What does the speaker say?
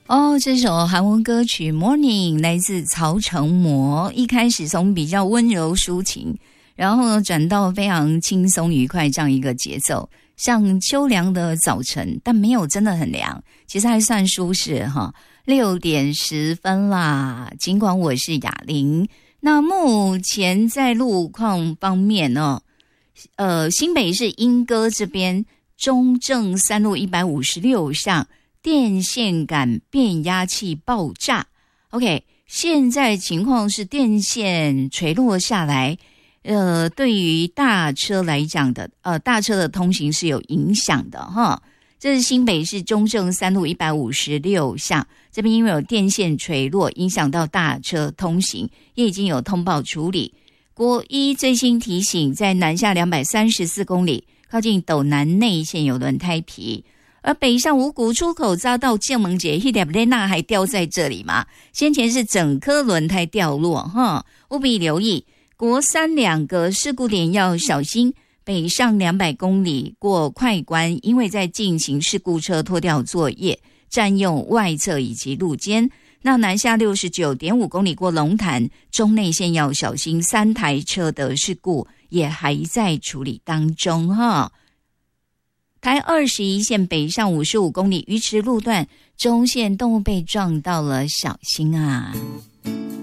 哦，这首韩文歌曲 Morning 来自曹承模，一开始从比较温柔抒情，然后呢转到非常轻松愉快这样一个节奏，像秋凉的早晨，但没有真的很凉，其实还算舒适哈。6点10分啦，尽管我是雅玲。那目前在路况方面呢，新北市莺歌这边中正3路156巷电线杆变压器爆炸 ，OK， 现在情况是电线垂落下来，对于大车来讲的，大车的通行是有影响的哈。这是新北市中正3路156巷，这边因为有电线垂落，影响到大车通行，也已经有通报处理。国一最新提醒，在南下234公里，靠近斗南内线有轮胎皮。而北上五股出口匝道建盟节一点雷纳还掉在这里嘛？先前是整颗轮胎掉落哈，务必留意。国32个事故点要小心。北上200公里过快关，因为在进行事故车拖吊作业，占用外侧以及路肩。那南下69.5公里过龙潭，中内线要小心，3台车的事故也还在处理当中哈。台21线北上55公里鱼池路段中线动物被撞到了，小心啊。